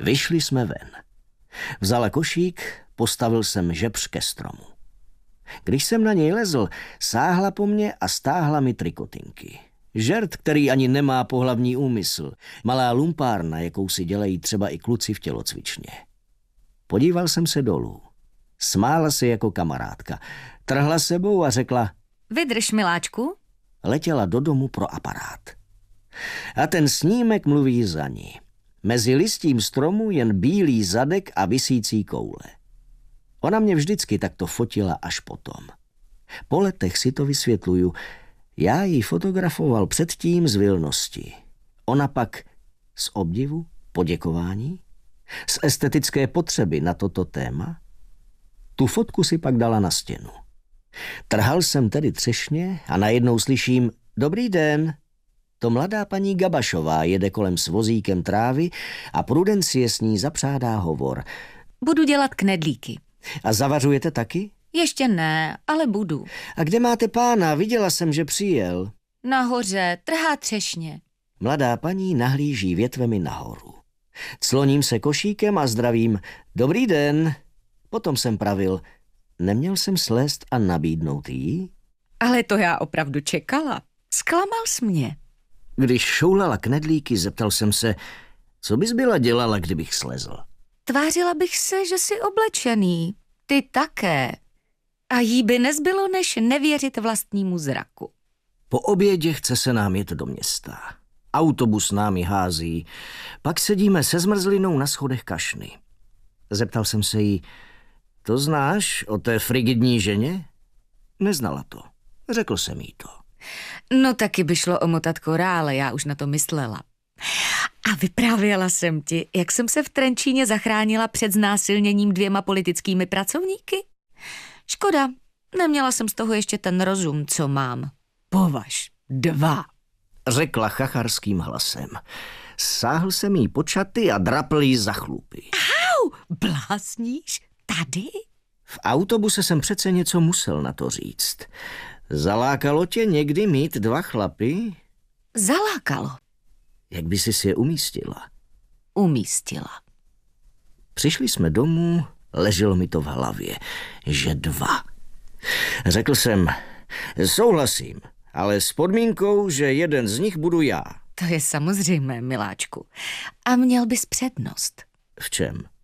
Vyšli jsme ven. Vzala košík, postavil jsem žebř ke stromu. Když jsem na něj lezl, sáhla po mně a stáhla mi trikotinky. Žert, který ani nemá pohlavní úmysl. Malá lumpárna, jakou si dělají třeba i kluci v tělocvičně. Podíval jsem se dolů. Smála se jako kamarádka. Trhla sebou a řekla: Vydrž, miláčku. Letěla do domu pro aparát. A ten snímek mluví za ní. Mezi listím stromu jen bílý zadek a visící koule. Ona mě vždycky takto fotila až potom. Po letech si to vysvětluju. Já ji fotografoval předtím z vilnosti. Ona pak z obdivu, poděkování, z estetické potřeby na toto téma. Tu fotku si pak dala na stěnu. Trhal jsem tedy třešně a najednou slyším: Dobrý den. To mladá paní Gabašová jede kolem s vozíkem trávy a Prudencie s ní zapřádá hovor. Budu dělat knedlíky. A zavařujete taky? Ještě ne, ale budu. A kde máte pána? Viděla jsem, že přijel. Nahoře, trhá třešně. Mladá paní nahlíží větvemi nahoru. Cloním se košíkem a zdravím: Dobrý den. Potom jsem pravil: Neměl jsem slézt a nabídnout jí? Ale to já opravdu čekala. Zklamal jsi mě. Když šoulala knedlíky, zeptal jsem se: Co bys byla dělala, kdybych slezl? Tvářila bych se, že jsi oblečený. Ty také. A jí by nezbylo, než nevěřit vlastnímu zraku. Po obědě chce se nám jet do města. Autobus námi hází. Pak sedíme se zmrzlinou na schodech kašny. Zeptal jsem se jí: To znáš o té frigidní ženě? Neznala to. Řekl jsem jí to. No taky by šlo omotat korále, já už na to myslela. A vyprávěla jsem ti, jak jsem se v Trenčíně zachránila před znásilněním 2 politickými pracovníky? Škoda, neměla jsem z toho ještě ten rozum, co mám. Považ, 2. Řekla chacharským hlasem. Sáhl jsem jí pod šaty a drapl jí za chlupy. Au, blázníš? Tady? V autobuse jsem přece něco musel na to říct. Zalákalo tě někdy mít 2 chlapy? Zalákalo. Jak by si je umístila? Umístila. Přišli jsme domů, leželo mi to v hlavě, že 2. Řekl jsem: Souhlasím, ale s podmínkou, že jeden z nich budu já. To je samozřejmé, miláčku. A měl bys přednost. V čem?